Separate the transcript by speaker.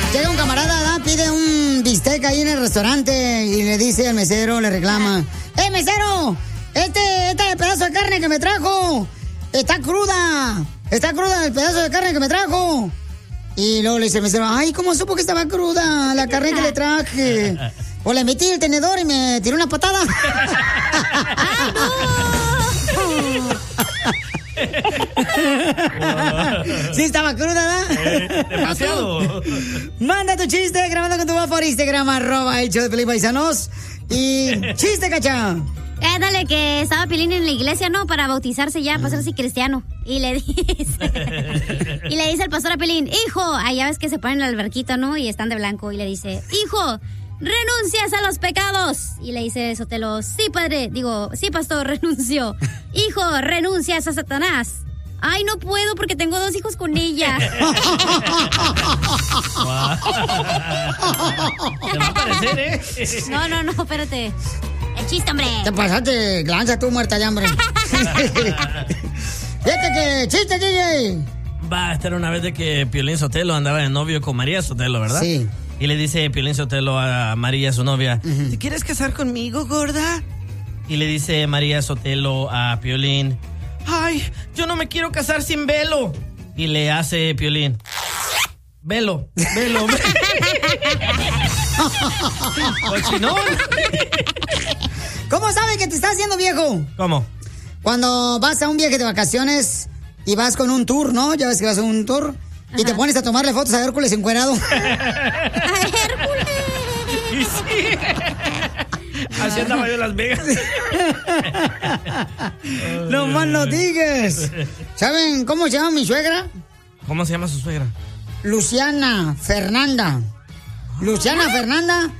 Speaker 1: Llega un camarada, ¿verdad? Pide un bistec ahí en el restaurante y le dice al mesero, le reclama: mesero! Este pedazo de carne que me trajo está cruda el pedazo de carne que me trajo. Y luego le dice el mesero: ay, ¿cómo supo que estaba cruda la carne que le traje? O le metí el tenedor y me tiró una patada. ¡Ay, no! Sí estaba cruda, ¿verdad?
Speaker 2: Demasiado.
Speaker 1: Manda tu chiste grabando con tu voz por Instagram, @el_show_de_Piolín_paisanos. Y chiste, Cacha.
Speaker 3: Dale, que estaba Piolín en la iglesia, ¿no? Para bautizarse ya, para hacerse cristiano. Y le dice el pastor a Piolín: hijo, allá ves que se ponen en la alberquita, ¿no? Y están de blanco. Y le dice: hijo, ¿renuncias a los pecados? Y le dice Sotelo: sí, padre. Sí, pastor, renuncio. Hijo, ¿renuncias a Satanás? Ay, no puedo porque tengo 2 hijos con ella.
Speaker 2: Te va a parecer, ¿eh?
Speaker 3: No, espérate. El chiste, hombre.
Speaker 1: Te pasaste, lanza tú muerta de hambre. Fíjate que chiste, DJ.
Speaker 2: Va a estar una vez de que Piolín Sotelo andaba de novio con María Sotelo, ¿verdad?
Speaker 1: Sí.
Speaker 2: Y le dice Piolín Sotelo a María, su novia: ¿te quieres casar conmigo, gorda? Y le dice María Sotelo a Piolín: ay, yo no me quiero casar sin velo. Y le hace Piolín: velo. Cochinón.
Speaker 1: ¿Cómo sabe que te estás haciendo viejo?
Speaker 2: ¿Cómo?
Speaker 1: Cuando vas a un viaje de vacaciones y vas con un tour, ¿no? Ya ves que vas a un tour. Y te pones a tomarle fotos a Hércules encuerado.
Speaker 3: ¡A Hércules!
Speaker 2: Y sí. Así andaba yo en Las Vegas.
Speaker 1: No más no digas. ¿Saben cómo se llama mi suegra?
Speaker 2: ¿Cómo se llama su suegra?
Speaker 1: Luciana Fernanda. Luciana Fernanda